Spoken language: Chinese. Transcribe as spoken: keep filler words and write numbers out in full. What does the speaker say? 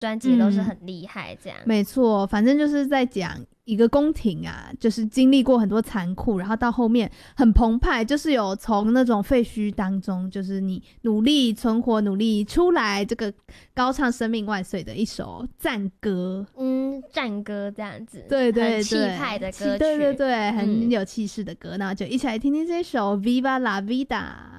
专辑都是很厉害这样、 嗯、没错，反正就是在讲一个宫廷啊，就是经历过很多残酷，然后到后面很澎湃，就是有从那种废墟当中，就是你努力存活努力出来，这个高唱生命万岁的一首战歌， 嗯，战歌这样子， 对对对， 很气派的歌曲， 对对对，很嗯、 有气势的歌，那就一起来听听这首 Viva la Vida。